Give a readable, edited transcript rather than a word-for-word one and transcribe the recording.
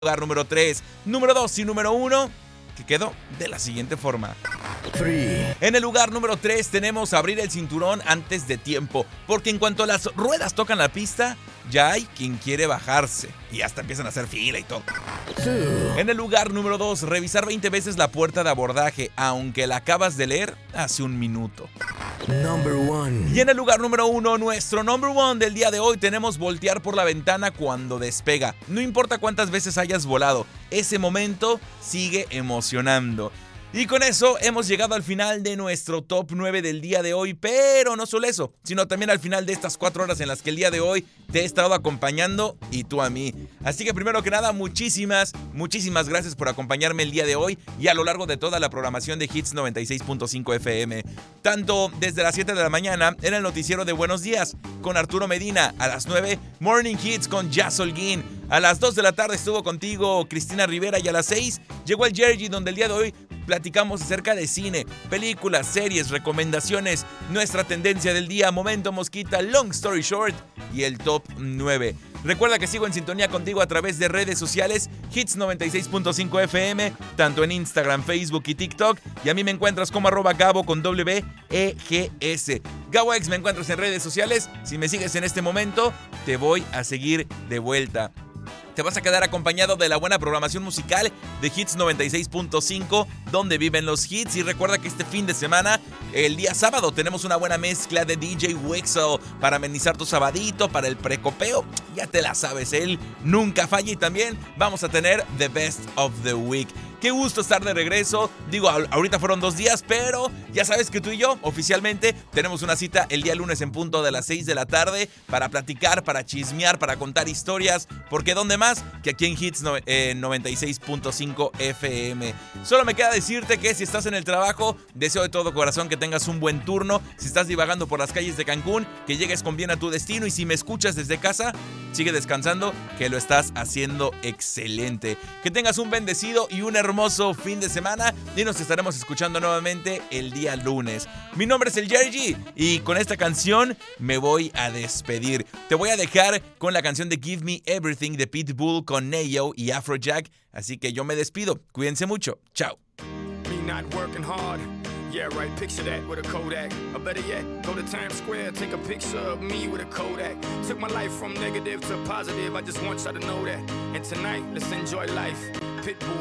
lugar número 3, número 2 y número 1, que quedó de la siguiente forma. 3. En el lugar número 3 tenemos abrir el cinturón antes de tiempo, porque en cuanto las ruedas tocan la pista, ya hay quien quiere bajarse y hasta empiezan a hacer fila y todo. 2. En el lugar número 2, revisar 20 veces la puerta de abordaje, aunque la acabas de leer hace un minuto. Number 1. Y en el lugar número 1, nuestro number 1 del día de hoy, tenemos voltear por la ventana cuando despega. No importa cuántas veces hayas volado, ese momento sigue emocionando. Y con eso hemos llegado al final de nuestro top 9 del día de hoy, pero no solo eso, sino también al final de estas 4 horas en las que el día de hoy te he estado acompañando y tú a mí. Así que primero que nada, muchísimas gracias por acompañarme el día de hoy y a lo largo de toda la programación de Hits 96.5 FM. Tanto desde las 7 de la mañana en el noticiero de Buenos Días con Arturo Medina, a las 9 Morning Hits con Jazz Holguín, a las 2 de la tarde estuvo contigo Cristina Rivera y a las 6 llegó el Jergy, donde el día de hoy platicamos acerca de cine, películas, series, recomendaciones, nuestra tendencia del día, momento mosquita, long story short y el top 9. Recuerda que sigo en sintonía contigo a través de redes sociales, Hits 96.5 FM, tanto en Instagram, Facebook y TikTok. Y a mí me encuentras como @Gabo con WEGS. GaboX me encuentras en redes sociales. Si me sigues en este momento, te voy a seguir de vuelta. Te vas a quedar acompañado de la buena programación musical de Hits 96.5, donde viven los hits. Y recuerda que este fin de semana, el día sábado, tenemos una buena mezcla de DJ Wexel para amenizar tu sabadito, para el precopeo. Ya te la sabes, él nunca falla. Y también vamos a tener The Best of the Week. Qué gusto estar de regreso. Digo, ahorita fueron 2 días, pero ya sabes que tú y yo oficialmente tenemos una cita el día lunes en punto de las 6 de la tarde para platicar, para chismear, para contar historias. Porque ¿dónde más que aquí en Hits 96.5 FM? Solo me queda decirte que si estás en el trabajo, deseo de todo corazón que tengas un buen turno. Si estás divagando por las calles de Cancún, que llegues con bien a tu destino. Y si me escuchas desde casa, sigue descansando, que lo estás haciendo excelente. Que tengas un bendecido y un hermoso fin de semana y nos estaremos escuchando nuevamente el día lunes. Mi nombre es el Jergy y con esta canción me voy a despedir. Te voy a dejar con la canción de Give Me Everything de Pitbull con Neo y Afrojack. Así que yo me despido. Cuídense mucho. Chao. Yeah, right, picture that with a Kodak. Or better yet, go to Times Square, take a picture of me with a Kodak. Took my life from negative to positive, I just want y'all to know that. And tonight, let's enjoy life. Pitbull.